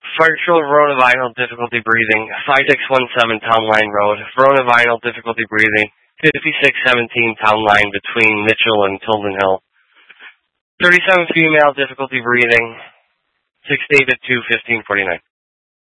Virtual Verona Vinyl, difficulty breathing, 5617 Town Line Road. Verona Vinyl, difficulty breathing, 5617 Town Line between Mitchell and Tilden Hill. 37 female, difficulty breathing, 6 David 2, 1549.